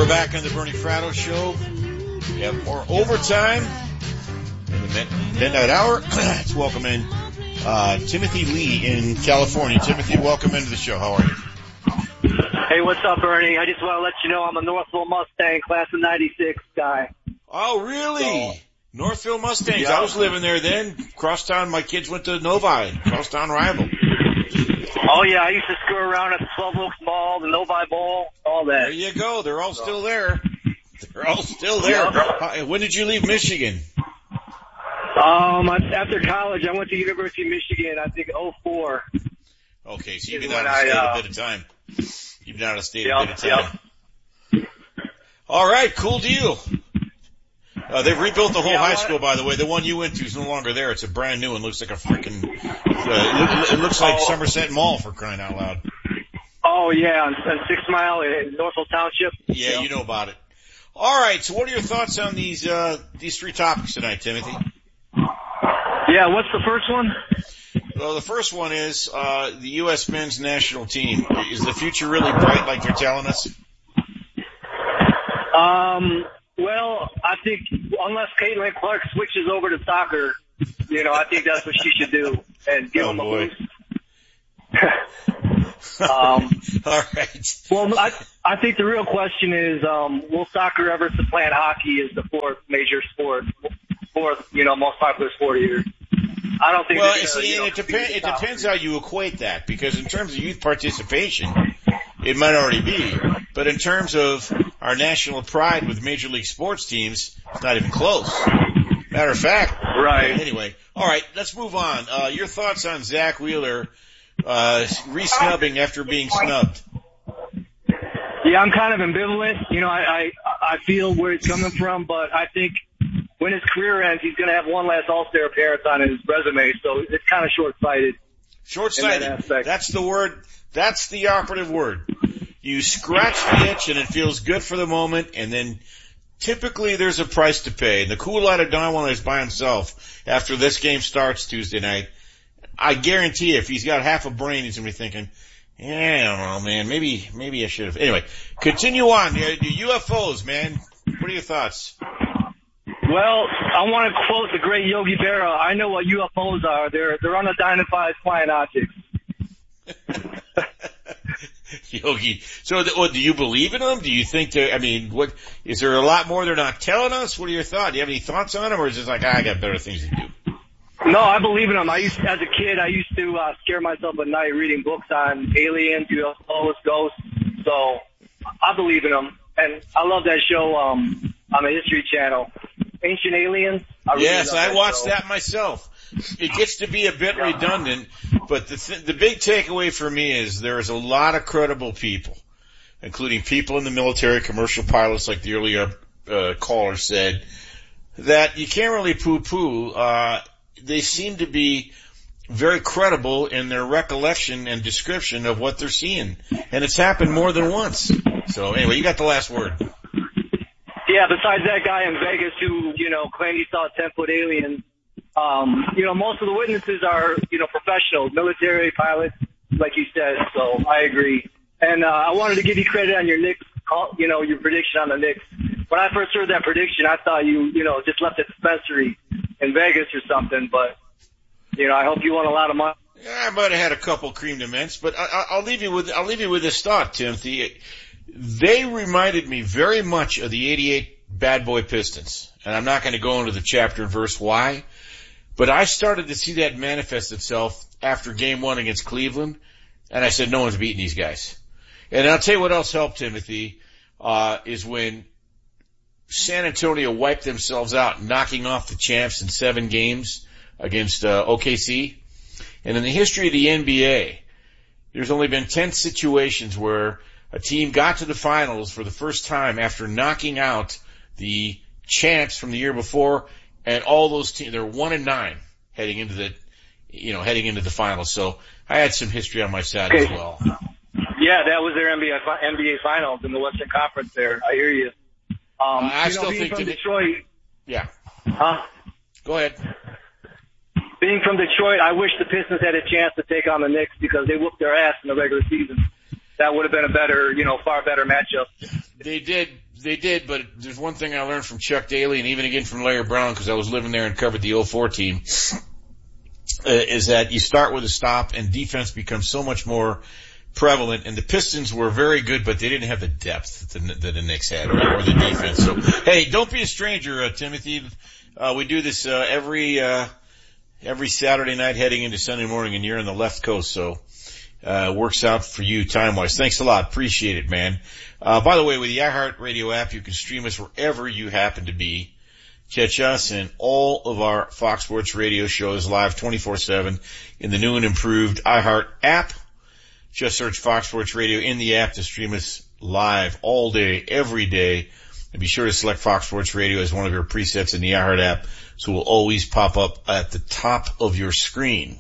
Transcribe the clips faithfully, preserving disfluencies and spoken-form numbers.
we're back on the Bernie Fratto Show. We have more overtime in the midnight hour. Let's welcome in uh, Timothy Lee in California. Timothy, welcome into the show. How are you? Hey, what's up, Bernie? I just want to let you know I'm a Northville Mustang class of ninety-six guy. Oh, really? So, Northville Mustangs. Yeah. I was living there then. Crosstown, my kids went to Novi, Crosstown rival. Oh, yeah, I used to screw around at the Twelve Oaks Mall, the Novi Bowl, all that. There you go. They're all still there. They're all still there. Yeah. When did you leave Michigan? Um, after college, I went to University of Michigan, I think oh four. Okay, so you've been out of state I, uh, a bit of time. You've been out of state yep, a bit of time. Yep. All right, cool deal. Uh, they've rebuilt the whole yeah, high what? school, by the way. The one you went to is no longer there. It's a brand new one. Looks like a freaking, uh, it, it looks like oh. Somerset Mall, for crying out loud. Oh, yeah, on, on Six Mile in Northville Township. Yeah, yep. You know about it. All right, so what are your thoughts on these, uh, these three topics tonight, Timothy? Yeah, what's the first one? Well, the first one is, uh, the U S men's national team. Is the future really bright like they're telling us? Um, well, I think unless Caitlin Clark switches over to soccer, you know, I think that's what she should do and give oh, them a boy. boost. um, All right. Well, I, I think the real question is, um, will soccer ever supplant hockey as the fourth major sport, fourth, you know, most popular sport here? I don't think. Well, gonna, see, you know, it depends. It depends how you equate that, because in terms of youth participation, it might already be, but in terms of our national pride with major league sports teams, it's not even close. Matter of fact. Right. Anyway, all right, let's move on. Uh, your thoughts on Zach Wheeler uh, re-snubbing after being snubbed? Yeah, I'm kind of ambivalent. You know, I, I I feel where he's coming from, but I think when his career ends, he's going to have one last All-Star appearance on his resume, so it's kind of short-sighted. Short-sighted. In that aspect. That's the word. That's the operative word. You scratch the itch and it feels good for the moment, and then typically there's a price to pay. And the cool lad of Darwin is by himself after this game starts Tuesday night. I guarantee you, if he's got half a brain, he's going to be thinking, yeah, I don't know, man, maybe, maybe I should have. Anyway, continue on. The U F Os, man. What are your thoughts? Well, I want to quote the great Yogi Berra. I know what U F Os are. They're, they're unidentified flying objects. Yogi. So, th- what, do you believe in them? Do you think they, I mean, what, is there a lot more they're not telling us? What are your thoughts? Do you have any thoughts on them, or is it like, ah, I got better things to do? No, I believe in them. I used, as a kid, I used to, uh, scare myself at night reading books on aliens, U F Os, ghosts. So, I believe in them. And I love that show, um, on the History Channel. Ancient Aliens. I really yes, I that watched show. that myself. It gets to be a bit redundant, but the th- the big takeaway for me is there is a lot of credible people, including people in the military, commercial pilots, like the earlier uh, caller said, that you can't really poo-poo. Uh, they seem to be very credible in their recollection and description of what they're seeing, and it's happened more than once. So anyway, you got the last word. Yeah, besides that guy in Vegas who, you know, claimed he saw a ten-foot alien, um, you know, most of the witnesses are, you know, professionals, military pilots, like you said, so I agree. And uh, I wanted to give you credit on your Knicks, call, you know, your prediction on the Knicks. When I first heard that prediction, I thought you, you know, just left a dispensary in Vegas or something, but, you know, I hope you won a lot of money. Yeah, I might have had a couple creamed mints, but I, I'll leave you with, I'll leave you with this thought, Timothy. They reminded me very much of the eighty-eight Bad Boy Pistons, and I'm not going to go into the chapter and verse why, but I started to see that manifest itself after game one against Cleveland, and I said, no one's beating these guys. And I'll tell you what else helped, Timothy, uh, is when San Antonio wiped themselves out, knocking off the champs in seven games against uh, O K C. And in the history of the N B A, there's only been ten situations where a team got to the finals for the first time after knocking out the champs from the year before, and all those teams, they're one and nine heading into the, you know, heading into the finals. So I had some history on my side okay. as well. Yeah, that was their N B A, N B A finals in the Western Conference there. I hear you. Um, Uh, I you know, still being think from that it- Detroit. Yeah. Huh? Go ahead. Being from Detroit, I wish the Pistons had a chance to take on the Knicks because they whooped their ass in the regular season. That would have been a better, you know, far better matchup. They did. they did, but there's one thing I learned from Chuck Daly and even again from Larry Brown, because I was living there and covered the oh four team, uh, is that you start with a stop and defense becomes so much more prevalent. And the Pistons were very good, but they didn't have the depth that the, the Knicks had, or, or the defense. So, hey, don't be a stranger, uh, Timothy. Uh, we do this uh, every uh, every Saturday night heading into Sunday morning, and you're on the left coast, so uh works out for you time-wise. Thanks a lot. Appreciate it, man. Uh by the way, with the iHeartRadio app, you can stream us wherever you happen to be. Catch us and all of our Fox Sports Radio shows live twenty-four seven in the new and improved iHeart app. Just search Fox Sports Radio in the app to stream us live all day, every day. And be sure to select Fox Sports Radio as one of your presets in the iHeart app, so it will always pop up at the top of your screen.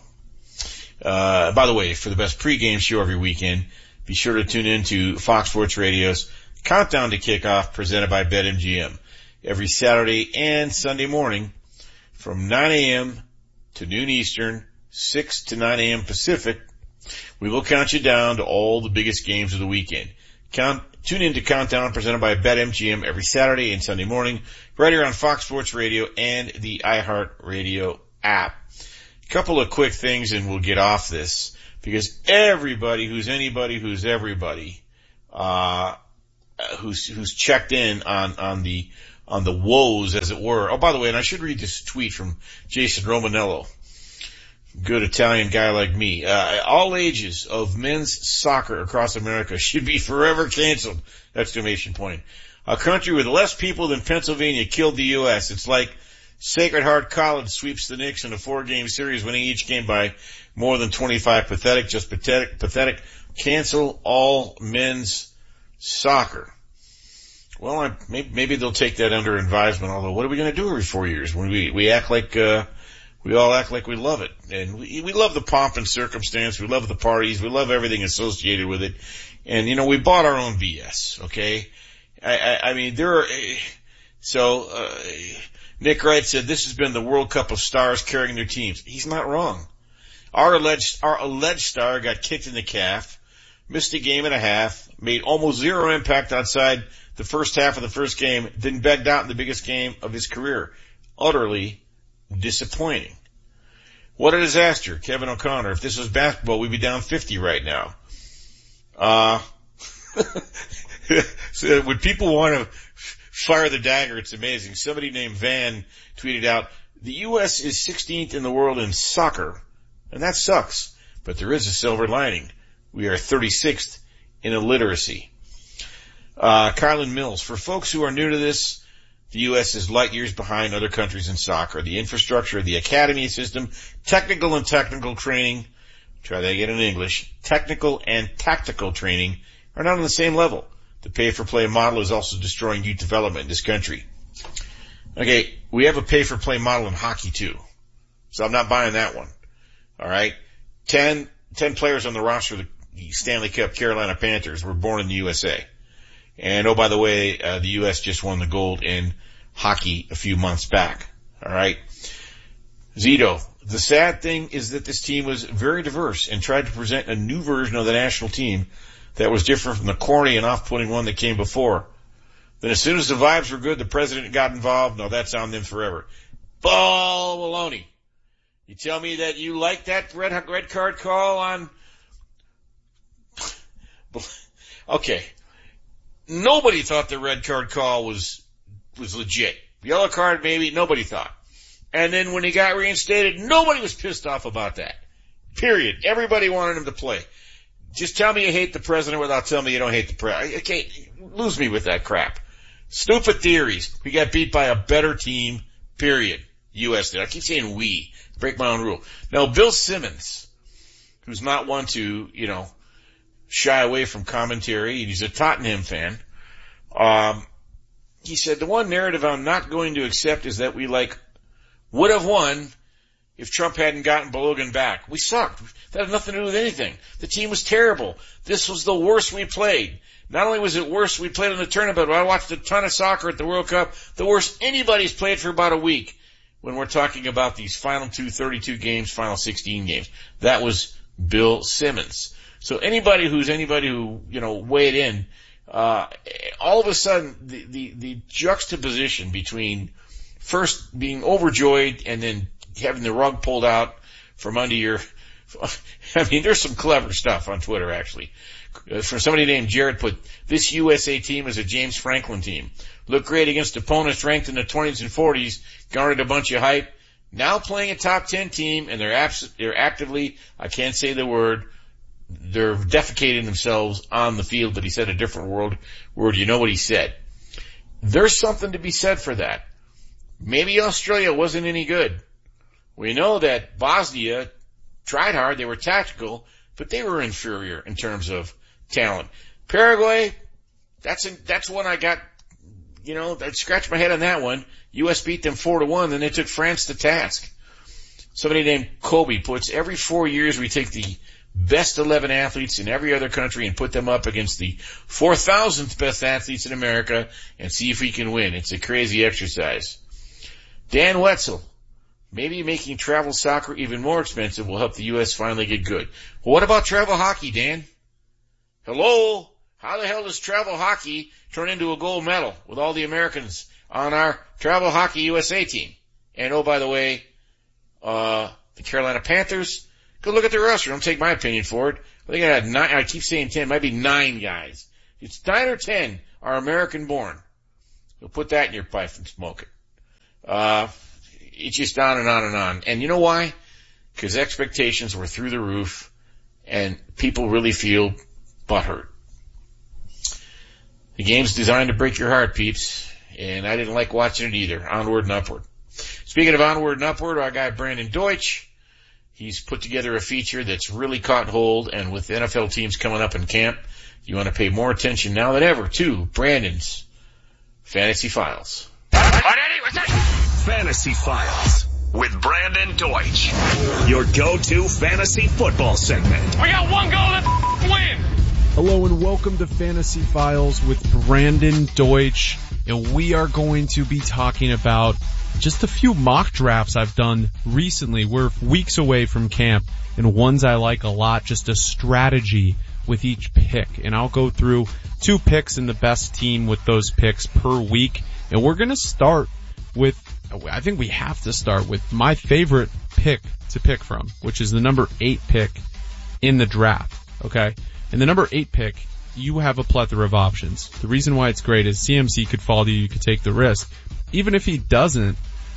Uh, by the way, for the best pregame show every weekend, be sure to tune in to Fox Sports Radio's Countdown to Kickoff, presented by BetMGM, every Saturday and Sunday morning from nine a.m. to noon Eastern, six to nine a.m. Pacific. We will count you down to all the biggest games of the weekend. Count, tune in to Countdown, presented by BetMGM, every Saturday and Sunday morning, right here on Fox Sports Radio and the iHeartRadio app. Couple of quick things and we'll get off this, because everybody who's anybody who's everybody, uh, who's, who's checked in on, on the, on the woes, as it were. Oh, by the way, and I should read this tweet from Jason Romanello. Good Italian guy like me. Uh, all ages of men's soccer across America should be forever canceled! Exclamation point. A country with less people than Pennsylvania killed the U S It's like Sacred Heart College sweeps the Knicks in a four-game series, winning each game by more than twenty-five. Pathetic, just pathetic, pathetic. Cancel all men's soccer. Well, I, maybe, maybe they'll take that under advisement, although what are we going to do every four years when we, we act like, uh, we all act like we love it. And we, we love the pomp and circumstance. We love the parties. We love everything associated with it. And, you know, we bought our own B S, okay? I, I, I mean, there are, so, uh, Nick Wright said this has been the World Cup of stars carrying their teams. He's not wrong. Our alleged, our alleged star got kicked in the calf, missed a game and a half, made almost zero impact outside the first half of the first game, then begged out in the biggest game of his career. Utterly disappointing. What a disaster, Kevin O'Connor. If this was basketball, we'd be down fifty right now. Uh, so would people want to fire the dagger? It's amazing. Somebody named Van tweeted out, the U S is sixteenth in the world in soccer, and that sucks, but there is a silver lining. We are thirty-sixth in illiteracy. Uh, Carlin Mills, for folks who are new to this, the U S is light years behind other countries in soccer. The infrastructure, the academy system, technical and technical training, try that again in English, technical and tactical training are not on the same level. The pay-for-play model is also destroying youth development in this country. Okay, we have a pay-for-play model in hockey too, so I'm not buying that one. All right, ten, ten players on the roster of the Stanley Cup Carolina Panthers were born in the U S A. And oh, by the way, uh, the U S just won the gold in hockey a few months back. All right, Zito. The sad thing is that this team was very diverse and tried to present a new version of the national team that was different from the corny and off-putting one that came before. Then as soon as the vibes were good, the president got involved. No, that's on them forever. Ball baloney. You tell me that you like that red, red card call on... Okay. Nobody thought the red card call was, was legit. Yellow card, maybe. Nobody thought. And then when he got reinstated, nobody was pissed off about that. Period. Everybody wanted him to play. Just tell me you hate the president without telling me you don't hate the president. Okay, lose me with that crap. Stupid theories. We got beat by a better team, period. U S did. I keep saying we. Break my own rule. Now, Bill Simmons, who's not one to, you know, shy away from commentary, he's a Tottenham fan, um, he said, the one narrative I'm not going to accept is that we, like, would have won if Trump hadn't gotten Balogun back. We sucked. That had nothing to do with anything. The team was terrible. This was the worst we played. Not only was it worse we played in the tournament, but I watched a ton of soccer at the World Cup. The worst anybody's played for about a week when we're talking about these final two thirty-two games, final sixteen games. That was Bill Simmons. So anybody who's anybody who, you know, weighed in, Uh, all of a sudden, the, the, the juxtaposition between first being overjoyed and then having the rug pulled out from under your, I mean, there's some clever stuff on Twitter, actually. Uh, for somebody named Jared put, this U S A team is a James Franklin team. Looked great against opponents ranked in the twenties and forties, garnered a bunch of hype. Now playing a top ten team, and they're abs- they're actively, I can't say the word, they're defecating themselves on the field, but he said a different word, word. You know what he said. There's something to be said for that. Maybe Australia wasn't any good. We know that Bosnia tried hard, they were tactical, but they were inferior in terms of talent. Paraguay, that's a, that's one I got, you know, I scratched my head on that one. U S beat them four to one, then they took France to task. Somebody named Kobe puts, every four years we take the best eleven athletes in every other country and put them up against the four thousandth best athletes in America and see if we can win. It's a crazy exercise. Dan Wetzel, maybe making travel soccer even more expensive will help the U S finally get good. Well, what about travel hockey, Dan? Hello? How the hell does travel hockey turn into a gold medal with all the Americans on our travel hockey U S A team? And oh, by the way, uh, the Carolina Panthers, go look at their roster. Don't take my opinion for it. I think I had nine, I keep saying ten, might be nine guys. It's nine or ten are American born. You'll put that in your pipe and smoke it. Uh, it's just on and on and on. And you know why? Because expectations were through the roof and people really feel butthurt. The game's designed to break your heart, peeps, and I didn't like watching it either. Onward and upward. Speaking of onward and upward, our guy Brandon Deutsch, he's put together a feature that's really caught hold, and with N F L teams coming up in camp, you want to pay more attention now than ever to Brandon's Fantasy Files. Fantasy Files with Brandon Deutsch, your go-to fantasy football segment. We got one goal to win. Hello and welcome to Fantasy Files with Brandon Deutsch, and we are going to be talking about just a few mock drafts I've done recently. We're weeks away from camp, and ones I like a lot, just a strategy with each pick. And I'll go through two picks and the best team with those picks per week. And we're going to start with, I think we have to start with my favorite pick to pick from, which is the number eight pick in the draft, okay? And the number eight pick, you have a plethora of options. The reason why it's great is C M C could fall to you, you could take the risk. Even if he doesn't,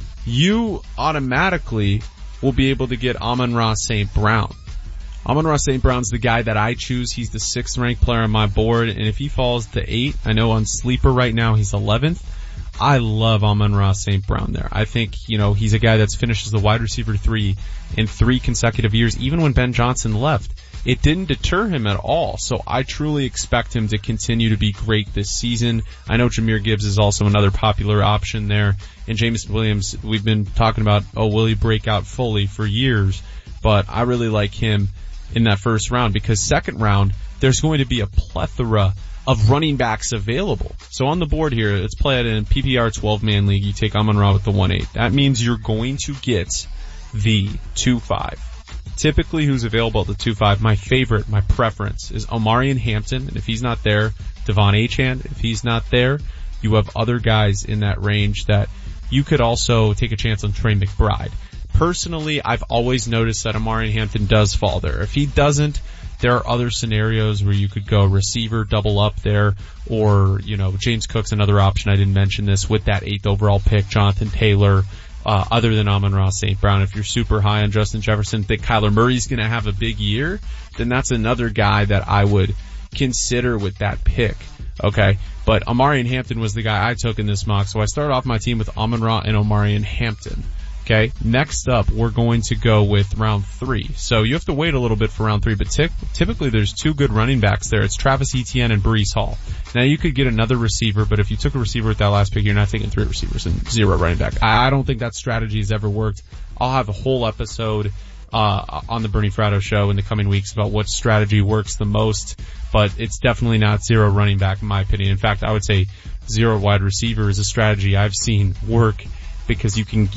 you automatically will be able to get Amon-Ra Saint Brown. Amon-Ra Saint Brown's the guy that I choose. He's the sixth ranked player on my board, and if he falls to eight, I know on Sleeper right now he's eleventh. I love Amon-Ra Saint Brown there. I think, you know, he's a guy that's finished as the wide receiver three in three consecutive years, even when Ben Johnson left. It didn't deter him at all, so I truly expect him to continue to be great this season. I know Jahmyr Gibbs is also another popular option there, and Jameson Williams, we've been talking about, oh, will he break out fully for years, but I really like him in that first round, because second round, there's going to be a plethora of running backs available. So on the board here, let's play it in P P R twelve-man league. You take Amon-Ra with the one eight. That means you're going to get the two five. Typically, who's available at the two five, my favorite, my preference, is Omarion Hampton. And if he's not there, Devon Achane. If he's not there, you have other guys in that range that you could also take a chance on Trey McBride. Personally, I've always noticed that Omarion Hampton does fall there. If he doesn't, there are other scenarios where you could go receiver, double up there, or, you know, James Cook's another option. I didn't mention this with that eighth overall pick, Jonathan Taylor. Uh, other than Amon-Ra Saint Brown, if you're super high on Justin Jefferson, think Kyler Murray's going to have a big year, then that's another guy that I would consider with that pick. Okay, but Omarion Hampton was the guy I took in this mock, so I started off my team with Amon-Ra and Omarion Hampton. Okay, next up, we're going to go with round three. So you have to wait a little bit for round three, but t- typically there's two good running backs there. It's Travis Etienne and Breece Hall. Now you could get another receiver, but if you took a receiver with that last pick, you're not taking three receivers and zero running back. I, I don't think that strategy has ever worked. I'll have a whole episode uh on the Bernie Fratto show in the coming weeks about what strategy works the most, but it's definitely not zero running back in my opinion. In fact, I would say zero wide receiver is a strategy I've seen work, because you can get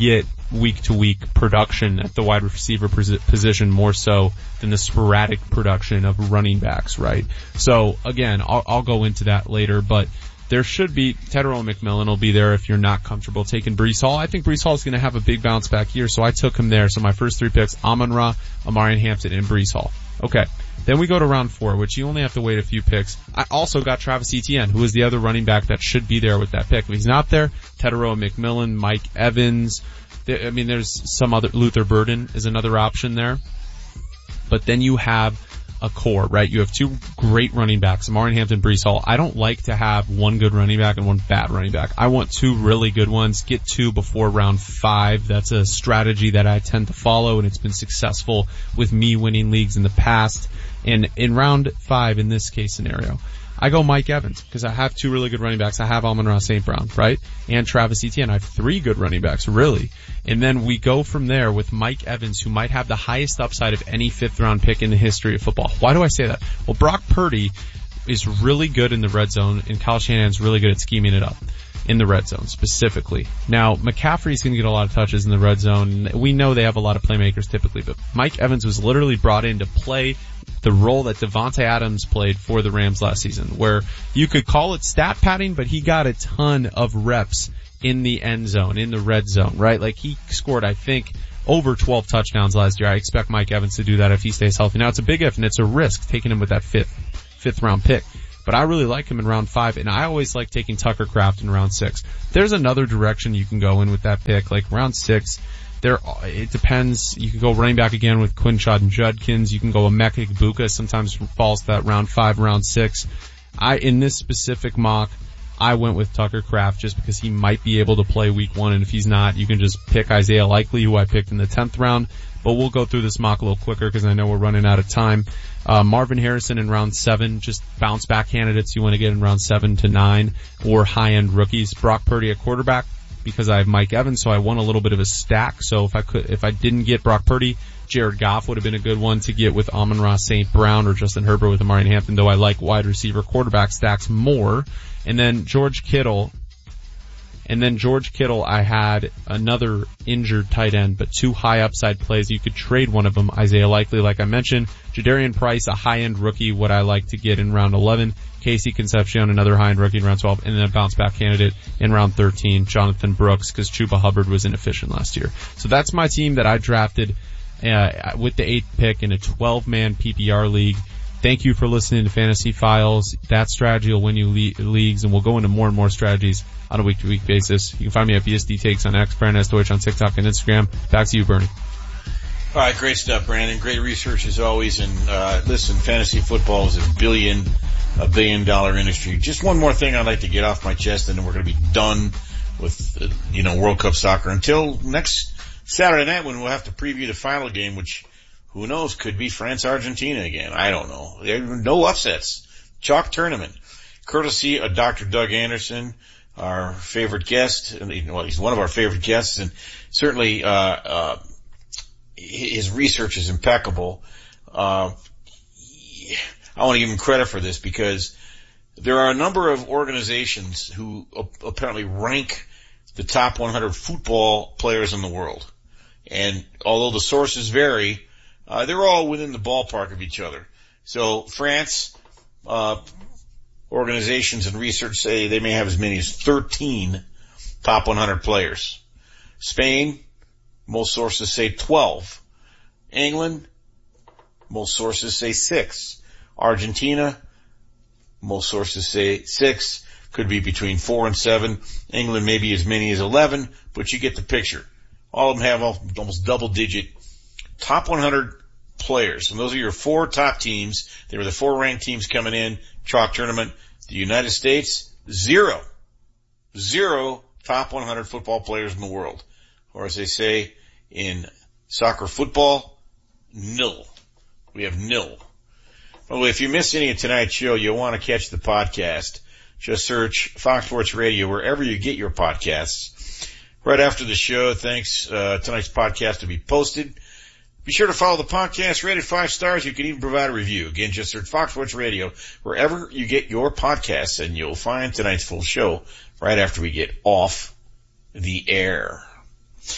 week to week production at the wide receiver position more so than the sporadic production of running backs, right? So again, I'll, I'll go into that later, but there should be, Tetairoa McMillan will be there if you're not comfortable taking Breece Hall. I think Breece Hall is going to have a big bounce back here, so I took him there. So my first three picks, Amon-Ra, Omarion Hampton, and Breece Hall. Okay. Then we go to round four, which you only have to wait a few picks. I also got Travis Etienne, who is the other running back that should be there with that pick. If he's not there, Tetairoa McMillan, Mike Evans. I mean, there's some other, Luther Burden is another option there. But then you have a core, right? You have two great running backs, Omarion Hampton, Breece Hall. I don't like to have one good running back and one bad running back. I want two really good ones. Get two before round five. That's a strategy that I tend to follow, and it's been successful with me winning leagues in the past. And in round five, in this case scenario, I go Mike Evans because I have two really good running backs. I have Amon-Ra Saint Brown, right? And Travis Etienne. I have three good running backs, really. And then we go from there with Mike Evans, who might have the highest upside of any fifth round pick in the history of football. Why do I say that? Well, Brock Purdy is really good in the red zone, and Kyle Shanahan's really good at scheming it up in the red zone specifically. Now, McCaffrey's going to get a lot of touches in the red zone. We know they have a lot of playmakers typically, but Mike Evans was literally brought in to play the role that Devontae Adams played for the Rams last season, where you could call it stat padding, but he got a ton of reps in the end zone, in the red zone, right? Like he scored, I think, over twelve touchdowns last year. I expect Mike Evans to do that if he stays healthy. Now, it's a big if, and it's a risk taking him with that fifth, fifth round pick. But I really like him in round five, and I always like taking Tucker Kraft in round six. There's another direction you can go in with that pick, like round six. There, it depends. You can go running back again with Quinshad and Judkins. You can go Emeka Egbuka. Sometimes falls to that round five, round six. I, in this specific mock, I went with Tucker Kraft just because he might be able to play week one, and if he's not, you can just pick Isaiah Likely, who I picked in the tenth round. But we'll go through this mock a little quicker because I know we're running out of time. Uh, Marvin Harrison in round seven, just bounce back candidates you want to get in round seven to nine, or high end rookies. Brock Purdy at quarterback, because I have Mike Evans, so I want a little bit of a stack. So if I could, if I didn't get Brock Purdy, Jared Goff would have been a good one to get with Amon-Ra Saint Brown or Justin Herbert with Omarion Hampton, though I like wide receiver quarterback stacks more. And then George Kittle. And then George Kittle, I had another injured tight end, but two high upside plays. You could trade one of them. Isaiah Likely, like I mentioned. Jadarian Price, a high end rookie, what I like to get in round eleven. Casey Concepcion, another high end rookie in round twelve. And then a bounce back candidate in round thirteen, Jonathan Brooks, because Chuba Hubbard was inefficient last year. So that's my team that I drafted uh, with the eighth pick in a twelve man P P R league. Thank you for listening to Fantasy Files. That strategy will win you le- leagues, and we'll go into more and more strategies on a week-to-week basis. You can find me at B S D Takes on X, Brandon S. Deutsch on TikTok and Instagram. Back to you, Bernie. All right, great stuff, Brandon. Great research as always. And uh listen, fantasy football is a billion, a billion dollar industry. Just one more thing I'd like to get off my chest, and then we're going to be done with, uh, you know, World Cup soccer until next Saturday night when we'll have to preview the final game, which who knows, could be France-Argentina again. I don't know. There are no upsets. Chalk tournament. Courtesy of Doctor Doug Anderson, our favorite guest. Well, he's one of our favorite guests, and certainly uh uh his research is impeccable. Uh I want to give him credit for this because there are a number of organizations who apparently rank the top one hundred football players in the world. And although the sources vary, Uh, they're all within the ballpark of each other. So France, uh, organizations and research say they may have as many as thirteen top one hundred players. Spain, most sources say twelve. England, most sources say six. Argentina, most sources say six. Could be between four and seven. England maybe as many as eleven, but you get the picture. All of them have almost double digit top one hundred players. And those are your four top teams. They were the four ranked teams coming in. Chalk tournament. The United States, zero. Zero top one hundred football players in the world. Or as they say in soccer football, nil. We have nil. By the way, if you missed any of tonight's show, you'll want to catch the podcast. Just search Fox Sports Radio wherever you get your podcasts. Right after the show, thanks, uh, tonight's podcast to be posted. Be sure to follow the podcast, rated five stars. You can even provide a review. Again, just search Fox Sports Radio wherever you get your podcasts, and you'll find tonight's full show right after we get off the air.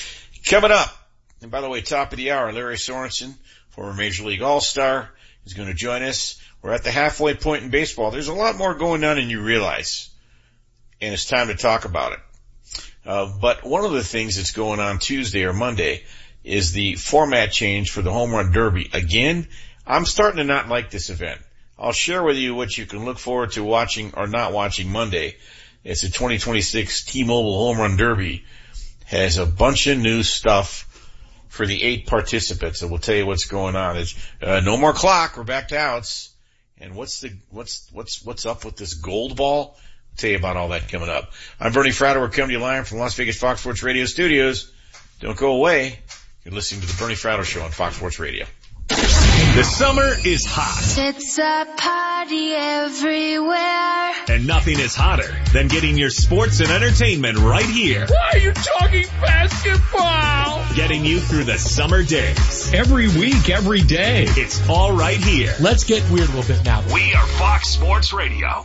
Coming up, and by the way, top of the hour, Larry Sorensen, former Major League All-Star, is going to join us. We're at the halfway point in baseball. There's a lot more going on than you realize, and it's time to talk about it. Uh, but one of the things that's going on Tuesday or Monday is the format change for the Home Run Derby. Again, I'm starting to not like this event. I'll share with you what you can look forward to watching or not watching Monday. It's the twenty twenty-six T-Mobile Home Run Derby. Has a bunch of new stuff for the eight participants, and we'll tell you what's going on. It's, uh, no more clock. We're back to outs. And what's the, what's, what's, what's up with this gold ball? I'll tell you about all that coming up. I'm Bernie Fratto. We're coming to you live from Las Vegas Fox Sports Radio studios. Don't go away. You're listening to the Bernie Fratto Show on Fox Sports Radio. The summer is hot. It's a party everywhere. And nothing is hotter than getting your sports and entertainment right here. Why are you talking basketball? Getting you through the summer days. Every week, every day. It's all right here. Let's get weird a little bit now. We are Fox Sports Radio.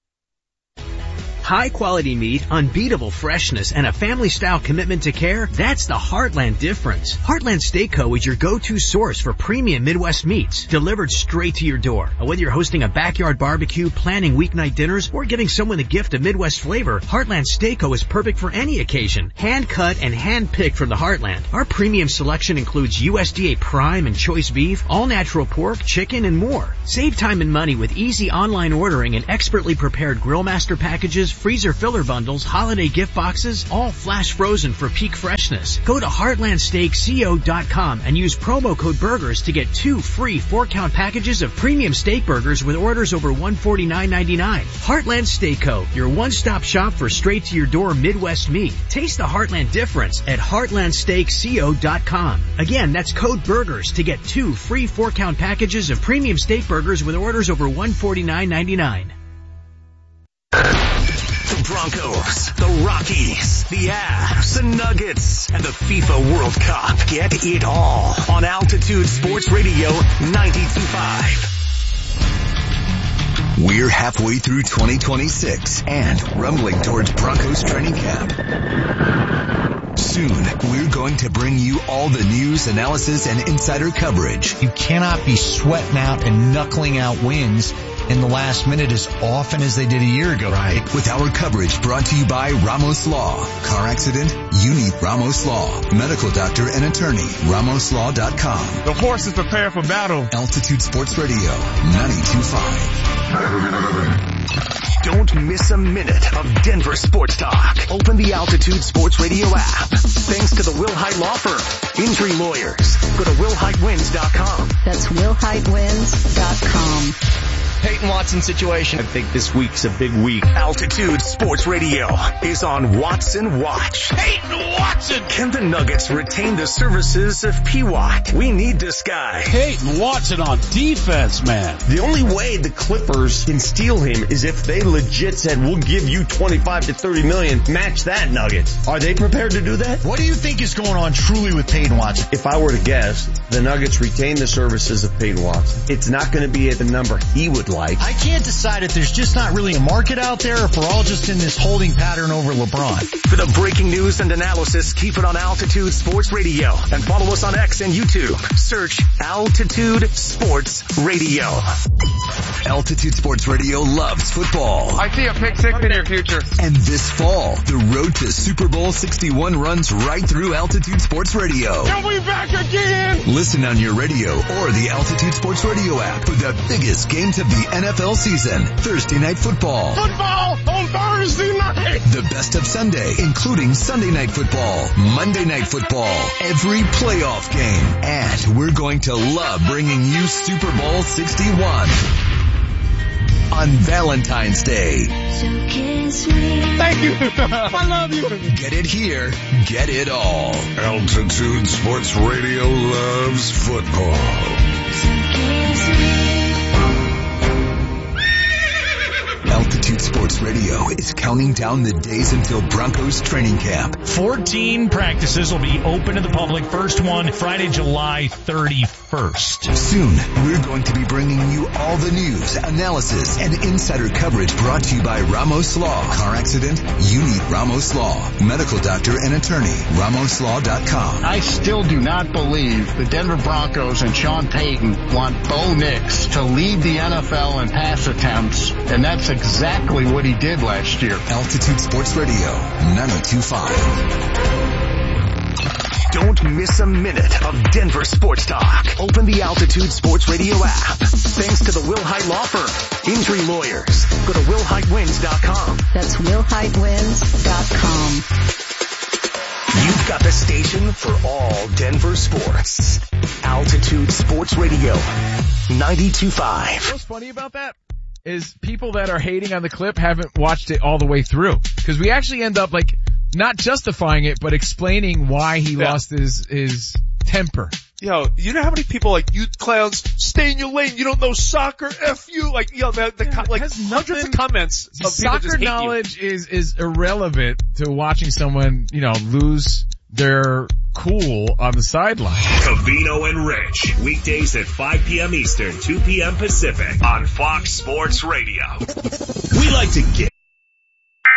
High quality meat, unbeatable freshness, and a family style commitment to care, that's the Heartland difference. Heartland Steak Co. is your go-to source for premium Midwest meats, delivered straight to your door. Whether you're hosting a backyard barbecue, planning weeknight dinners, or giving someone a gift of Midwest flavor, Heartland Steak Co. is perfect for any occasion. Hand cut and hand picked from the Heartland. Our premium selection includes U S D A prime and choice beef, all natural pork, chicken, and more. Save time and money with easy online ordering and expertly prepared grill master packages, freezer filler bundles, holiday gift boxes, all flash frozen for peak freshness. Go to heartland steak co dot com and use promo code BURGERS to get two free four-count packages of premium steak burgers with orders over one hundred forty-nine ninety-nine. Heartland Steak Co., your one-stop shop for straight-to-your-door Midwest meat. Taste the Heartland difference at heartland steak co dot com. Again, that's code BURGERS to get two free four-count packages of premium steak burgers with orders over one hundred forty-nine ninety-nine. The Broncos, the Rockies, the Avs, the Nuggets, and the FIFA World Cup. Get it all on Altitude Sports Radio ninety-two point five. We're halfway through twenty twenty-six and rumbling towards Broncos training camp. Soon, we're going to bring you all the news, analysis, and insider coverage. You cannot be sweating out and knuckling out wins in the last minute as often as they did a year ago. Right. With our coverage brought to you by Ramos Law. Car accident? You need Ramos Law. Medical doctor and attorney. Ramos Law dot com. The horse is prepared for battle. Altitude Sports Radio, ninety-two point five. Don't miss a minute of Denver sports talk. Open the Altitude Sports Radio app. Thanks to the Wilhite Law Firm. Injury lawyers. Go to will hite wins dot com. That's will hite wins dot com. Peyton Watson situation. I think this week's a big week. Altitude Sports Radio is on Watson Watch. Peyton Watson! Can the Nuggets retain the services of P W A T? We need this guy. Peyton Watson on defense, man. The only way the Clippers can steal him is if they legit said, we'll give you twenty-five to thirty million, match that, Nuggets. Are they prepared to do that? What do you think is going on truly with Peyton Watson? If I were to guess, the Nuggets retain the services of Peyton Watson. It's not going to be at the number he would like. I can't decide if there's just not really a market out there or if we're all just in this holding pattern over LeBron. For the breaking news and analysis, keep it on Altitude Sports Radio and follow us on X and YouTube. Search Altitude Sports Radio. Altitude Sports Radio loves football. I see a pick six in your future. And this fall, the road to Super Bowl sixty-one runs right through Altitude Sports Radio. Are we back again? Listen on your radio or the Altitude Sports Radio app for the biggest games of the N F L season. Thursday Night Football. Football on Thursday night. The best of Sunday, including Sunday Night Football, Monday Night Football, every playoff game. And we're going to love bringing you Super Bowl sixty-one on Valentine's Day. So kiss me. Thank you. I love you. Get it here. Get it all. Altitude Sports Radio loves football. So kiss me. Altitude Altitude Sports Radio is counting down the days until Broncos training camp. fourteen practices will be open to the public. First one Friday, July thirty-first. Soon, we're going to be bringing you all the news, analysis, and insider coverage brought to you by Ramos Law. Car accident? You need Ramos Law. Medical doctor and attorney. Ramos Law dot com. I still do not believe the Denver Broncos and Sean Payton want Bo Nix to lead the N F L in pass attempts, and that's exactly what he did last year. Altitude Sports Radio, ninety-two point five. Don't miss a minute of Denver sports talk. Open the Altitude Sports Radio app. Thanks to the Will Hite Law Firm. Injury lawyers. Go to will hite wins dot com. That's will hite wins dot com. You've got the station for all Denver sports. Altitude Sports Radio, ninety-two point five. What's funny about that is people that are hating on the clip haven't watched it all the way through. Because we actually end up like not justifying it, but explaining why he yeah. lost his his temper. Yo, you know how many people like, you clowns, stay in your lane, you don't know soccer, F you, like, you know, the, the yeah, like hundreds of comments of people soccer just hate knowledge you. is, is irrelevant to watching someone, you know, lose their cool on the sideline. Covino and Rich, weekdays at five p.m. Eastern, two p.m. Pacific on Fox Sports Radio. We like to get